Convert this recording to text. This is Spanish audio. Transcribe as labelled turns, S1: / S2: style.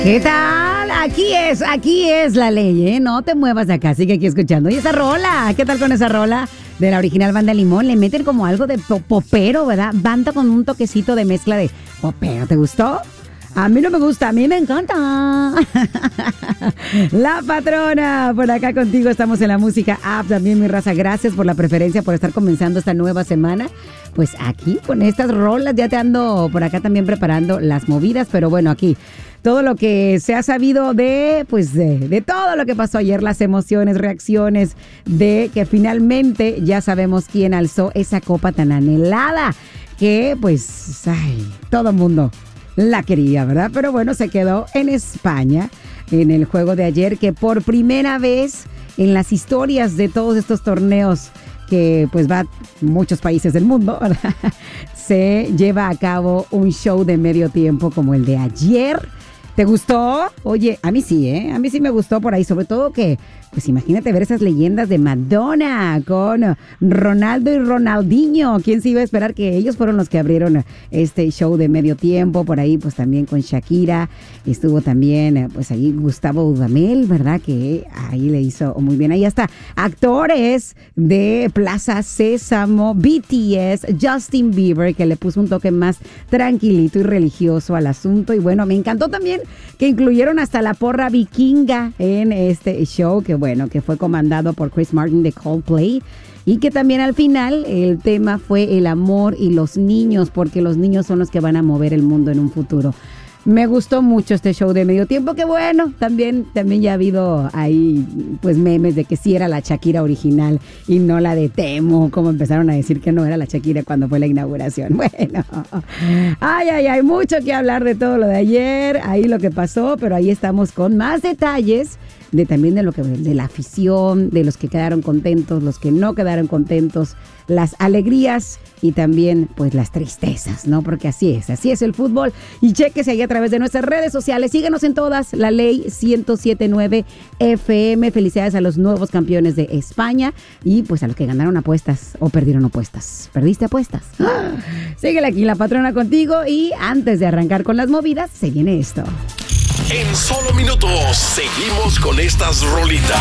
S1: ¿Qué tal? Aquí es la ley, ¿eh? No te muevas de acá, sigue aquí escuchando. Y esa rola, ¿qué tal con esa rola? De la original Banda Limón, le meten como algo de popero, ¿verdad? Banda con un toquecito de mezcla de popero, ¿te gustó? A mí no me gusta, a mí me encanta. La Patrona, por acá contigo, estamos en la música app, también mi raza, gracias por la preferencia, por estar comenzando esta nueva semana. Pues aquí con estas rolas ya te ando por acá también preparando las movidas, pero bueno, aquí todo lo que se ha sabido de todo lo que pasó ayer, las emociones, reacciones, de que finalmente ya sabemos quién alzó esa copa tan anhelada, que pues, todo mundo la quería, ¿verdad? Pero bueno, se quedó en España en el juego de ayer, que por primera vez en las historias de todos estos torneos que pues va a muchos países del mundo, ¿verdad? Se lleva a cabo un show de medio tiempo como el de ayer. ¿Te gustó? Oye, a mí sí, ¿eh? A mí sí me gustó por ahí, sobre todo que, pues imagínate ver esas leyendas de Madonna con Ronaldo y Ronaldinho. ¿Quién se iba a esperar que ellos fueron los que abrieron este show de medio tiempo? Por ahí, pues también con Shakira. Estuvo también, pues ahí Gustavo Dudamel, ¿verdad? Que ahí le hizo muy bien. Ahí hasta actores de Plaza Sésamo, BTS, Justin Bieber, que le puso un toque más tranquilito y religioso al asunto. Y bueno, me encantó también que incluyeron hasta la porra vikinga en este show, que bueno, que fue comandado por Chris Martin de Coldplay, y que también al final el tema fue el amor y los niños, porque los niños son los que van a mover el mundo en un futuro. Me gustó mucho este show de medio tiempo, que bueno, también ya ha habido ahí pues memes de que sí era la Shakira original y no la de Temo, como empezaron a decir que no era la Shakira cuando fue la inauguración. Bueno, hay mucho que hablar de todo lo de ayer, ahí lo que pasó, pero ahí estamos con más detalles también de la afición, de los que quedaron contentos, los que no quedaron contentos, las alegrías y también pues las tristezas, ¿no? Porque así es el fútbol. Y chéquese ahí a través de nuestras redes sociales, síguenos en todas, La Ley 107.9 FM. Felicidades a los nuevos campeones de España y pues a los que ganaron apuestas o perdieron apuestas. ¿Perdiste apuestas? Síguele aquí, La Patrona, contigo, y antes de arrancar con las movidas, se viene esto.
S2: En solo minutos seguimos con estas rolitas.